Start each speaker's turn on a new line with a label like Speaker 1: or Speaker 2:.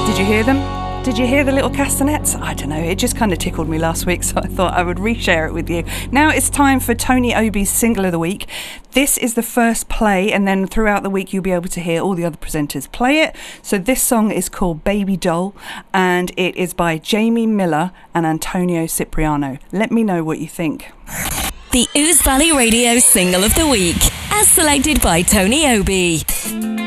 Speaker 1: Did you hear them? Did you hear the little castanets? I don't know, it just kind of tickled me last week, so I thought I would reshare it with you. Now it's time for Tony Obi's Single of the Week. This is the first play, and then throughout the week you'll be able to hear all the other presenters play it. So this song is called Baby Doll, and it is by Jamie Miller and Antonio Cipriano. Let me know what you think.
Speaker 2: The Ouse Valley Radio Single of the Week, as selected by Tony Obi.